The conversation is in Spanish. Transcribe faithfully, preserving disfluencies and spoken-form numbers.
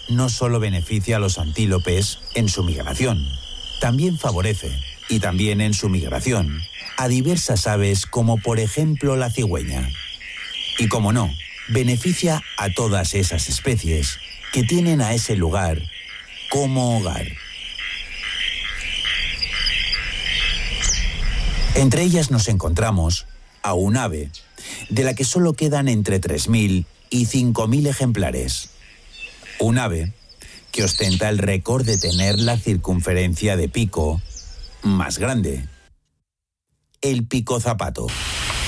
no solo beneficia a los antílopes en su migración, también favorece, y también en su migración, a diversas aves como por ejemplo la cigüeña. Y como no, beneficia a todas esas especies que tienen a ese lugar como hogar. Entre ellas nos encontramos a un ave, de la que solo quedan entre tres mil y cinco mil ejemplares. Un ave que ostenta el récord de tener la circunferencia de pico más grande. El pico zapato.